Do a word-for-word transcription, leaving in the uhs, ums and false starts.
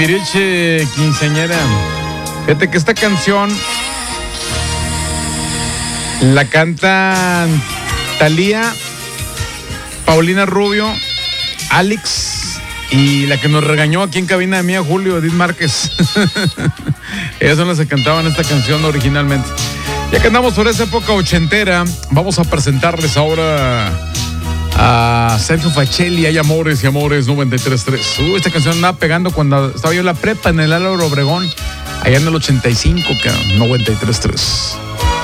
Tiriche quinceañera. Fíjate que esta canción la cantan Thalía, Paulina Rubio, Alex y la que nos regañó aquí en cabina de mía, Julio, Edith Márquez. Ellas son las que cantaban esta canción originalmente. Ya que andamos por esa época ochentera, vamos a presentarles ahora a Sergio Facelli. Hay amores y amores noventa y tres punto tres. Uh, esta canción andaba pegando cuando estaba yo en la prepa en el Álvaro Obregón, allá en el ochenta y cinco, noventa y tres punto tres.